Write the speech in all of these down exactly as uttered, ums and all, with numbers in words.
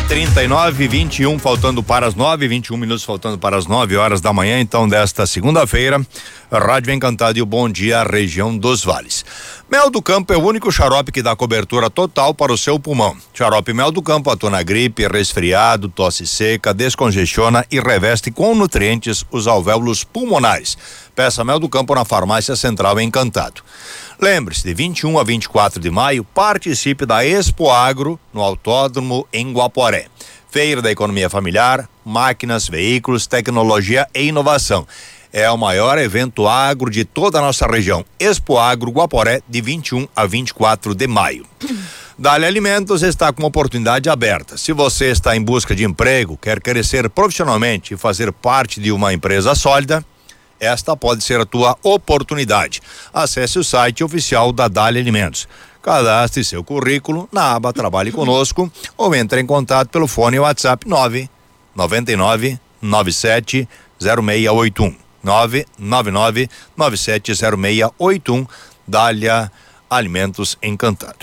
trinta e nove, vinte e um faltando para as nove, vinte e um minutos faltando para as nove horas da manhã, então, desta segunda-feira. Rádio Encantado e o Bom Dia, região dos Vales. Mel do Campo é o único xarope que dá cobertura total para o seu pulmão. Xarope Mel do Campo atua na gripe, resfriado, tosse seca, descongestiona e reveste com nutrientes os alvéolos pulmonares. Peça Mel do Campo na Farmácia Central Encantado. Lembre-se, de vinte e um a vinte e quatro de maio, participe da Expo Agro no Autódromo em Guaporé. Feira da Economia Familiar, máquinas, veículos, tecnologia e inovação. É o maior evento agro de toda a nossa região. Expo Agro Guaporé, de vinte e um a vinte e quatro de maio. Dali Alimentos está com uma oportunidade aberta. Se você está em busca de emprego, quer crescer profissionalmente e fazer parte de uma empresa sólida, esta pode ser a tua oportunidade. Acesse o site oficial da Dali Alimentos. Cadastre seu currículo na aba Trabalhe Conosco ou entre em contato pelo fone WhatsApp nove nove nove nove sete zero seis oito um. nove nove nove nove sete zero seis oito um. Dália Alimentos Encantado.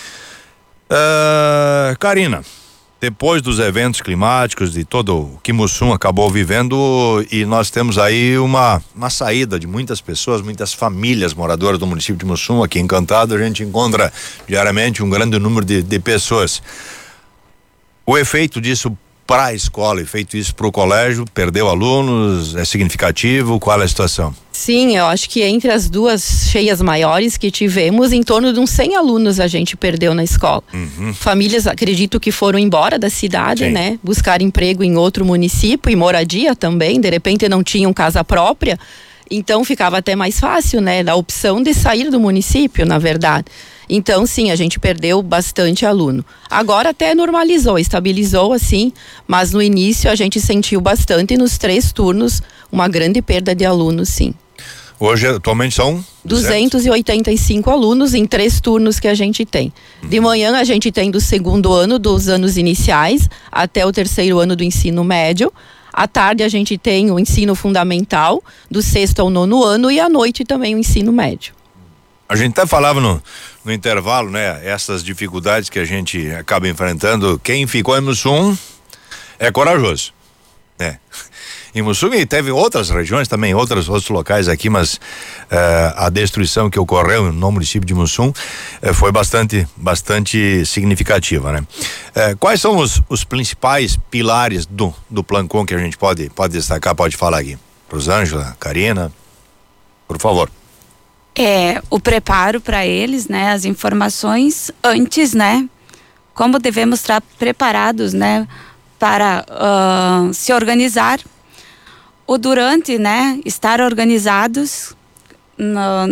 Uh, Karina, depois dos eventos climáticos de todo o que Mussum acabou vivendo, e nós temos aí uma, uma saída de muitas pessoas, muitas famílias moradoras do município de Mussum, aqui em Encantado, a gente encontra diariamente um grande número de, de pessoas. O efeito disso para a escola e feito isso para o colégio, perdeu alunos, é significativo? Qual é a situação? Sim, eu acho que entre as duas cheias maiores que tivemos, em torno de uns cem alunos a gente perdeu na escola. Uhum. Famílias, acredito que foram embora da cidade, Sim. né? Buscar emprego em outro município e moradia também, de repente não tinham casa própria, então ficava até mais fácil, né? Da opção de sair do município, na verdade. Então, sim, a gente perdeu bastante aluno. Agora até normalizou, estabilizou assim, mas no início a gente sentiu bastante, nos três turnos, uma grande perda de alunos, sim. Hoje, atualmente, são? duzentos e oitenta e cinco alunos em três turnos que a gente tem. De manhã a gente tem do segundo ano, dos anos iniciais, até o terceiro ano do ensino médio. À tarde a gente tem o ensino fundamental, do sexto ao nono ano, e à noite também o ensino médio. A gente até falava no, no intervalo, né? Essas dificuldades que a gente acaba enfrentando. Quem ficou em Mussum é corajoso, né? Em Mussum, e teve outras regiões também, outros, outros locais aqui, mas uh, a destruição que ocorreu no município de Mussum uh, foi bastante, bastante significativa, né? Uh, quais são os, os principais pilares do, do Plancon que a gente pode, pode destacar, pode falar aqui? Rosângela, Karina, por favor. É, o preparo para eles, né? As informações antes, né? Como devemos estar preparados, né? Para uh, se organizar. O durante, né? Estar organizados no,